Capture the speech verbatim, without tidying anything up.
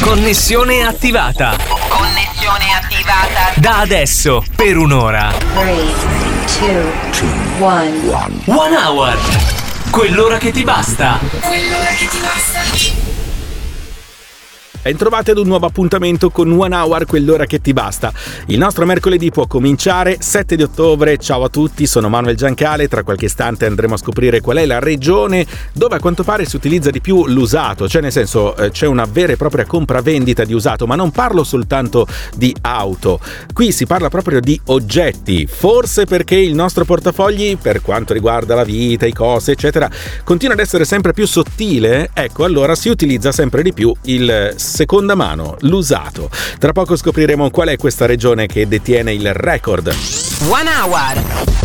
Connessione attivata. Connessione attivata. Da adesso, per un'ora. tre, due, uno. One Hour. Quell'ora che ti basta. Quell'ora che ti basta. Bentrovati ad un nuovo appuntamento con One Hour, quell'ora che ti basta. Il nostro mercoledì può cominciare, sette di ottobre. Ciao a tutti, sono Manuel Giancale. Tra qualche istante andremo a scoprire qual è la regione dove a quanto pare si utilizza di più l'usato, cioè nel senso eh, c'è una vera e propria compravendita di usato, ma non parlo soltanto di auto. Qui si parla proprio di oggetti, forse perché il nostro portafogli, per quanto riguarda la vita, i costi, eccetera, continua ad essere sempre più sottile. Ecco, allora si utilizza sempre di più il seconda mano, l'usato. Tra poco scopriremo qual è questa regione che detiene il record. One Hour.